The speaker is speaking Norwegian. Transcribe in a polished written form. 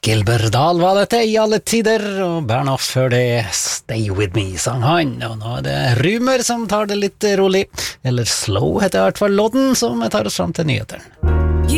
Gilbert Dahl var dette I alle tider, og Bernhoft før det Stay With Me sang han, og nå det Rumer som tar det litt rolig, eller Slow heter I hvert fall låten som tar oss frem til nyheteren.